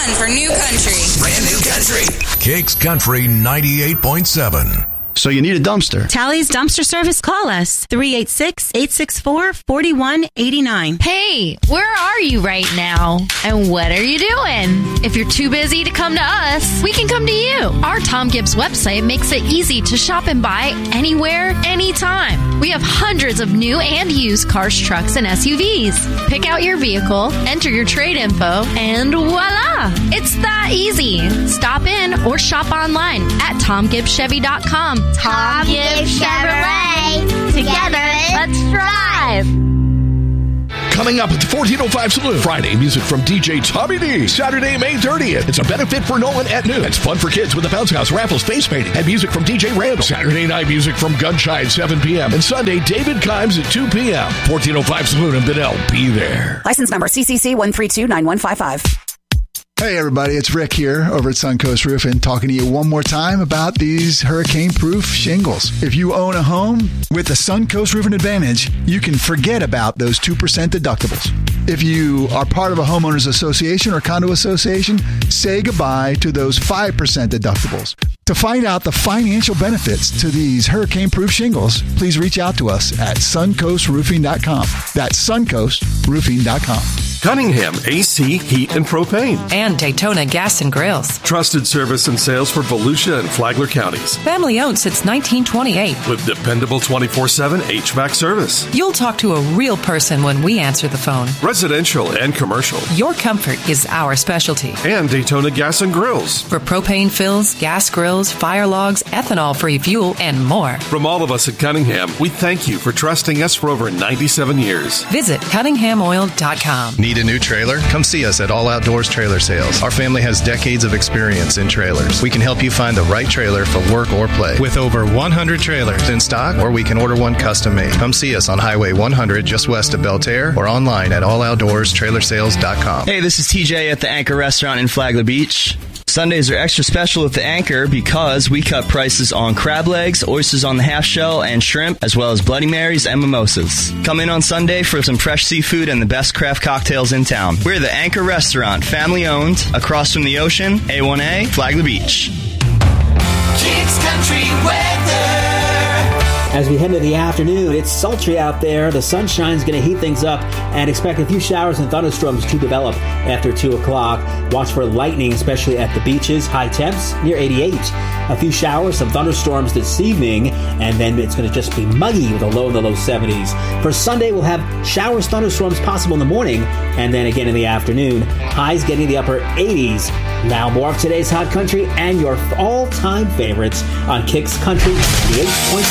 fun for new country. Brand new country. Kicks Country 98.7. So you need a dumpster. Tally's Dumpster Service. Call us 386-864-4189. Hey, where are you right now? And what are you doing? If you're too busy to come to us, we can come to you. Our Tom Gibbs website makes it easy to shop and buy anywhere, anytime. We have hundreds of new and used cars, trucks, and SUVs. Pick out your vehicle, enter your trade info, and voila! It's that easy. Stop in or shop online at TomGibbsChevy.com. Tom Gibbs Chevrolet. Together, let's drive. Coming up at the 1405 Saloon. Friday, music from DJ Tommy D. Saturday, May 30th. It's a benefit for Nolan at noon. It's fun for kids with the Bounce House raffles face painting and music from DJ Randall. Saturday night, music from Gunshine, 7 p.m. And Sunday, David Kimes at 2 p.m. 1405 Saloon in Benel. Be there. License number CCC 1329155. Hey everybody, it's Rick here over at Suncoast Roofing, talking to you one more time about these hurricane-proof shingles. If you own a home with the Suncoast Roofing Advantage, you can forget about those 2% deductibles. If you are part of a homeowners association or condo association, say goodbye to those 5% deductibles. To find out the financial benefits to these hurricane-proof shingles, please reach out to us at suncoastroofing.com. That's suncoastroofing.com. Cunningham AC, Heat, and Propane. And Daytona Gas and Grills. Trusted service and sales for Volusia and Flagler counties. Family owned since 1928. With dependable 24/7 HVAC service. You'll talk to a real person when we answer the phone. Residential and commercial. Your comfort is our specialty. And Daytona Gas and Grills. For propane fills, gas grills, fire logs, ethanol-free fuel, and more. From all of us at Cunningham, we thank you for trusting us for over 97 years. Visit CunninghamOil.com. Need a new trailer? Come see us at All Outdoors Trailer Sales. Our family has decades of experience in trailers. We can help you find the right trailer for work or play. With over 100 trailers in stock, or we can order one custom made. Come see us on Highway 100 just west of Belterre or online at alloutdoorstrailersales.com. Hey, this is TJ at the Anchor Restaurant in Flagler Beach. Sundays are extra special at the Anchor because we cut prices on crab legs, oysters on the half shell, and shrimp, as well as Bloody Marys and mimosas. Come in on Sunday for some fresh seafood and the best craft cocktails in town. We're the Anchor Restaurant, family owned, across from the ocean, A1A, Flagler Beach. Kicks Country weather. As we head into the afternoon, it's sultry out there. The sunshine's going to heat things up, and expect a few showers and thunderstorms to develop after 2 o'clock. Watch for lightning, especially at the beaches. High temps near 88. A few showers, some thunderstorms this evening, and then it's going to just be muggy with a low in the low 70s. For Sunday, we'll have showers, thunderstorms possible in the morning, and then again in the afternoon. Highs getting the upper 80s. Now more of today's Hot Country and your all-time favorites on Kicks Country 98.7.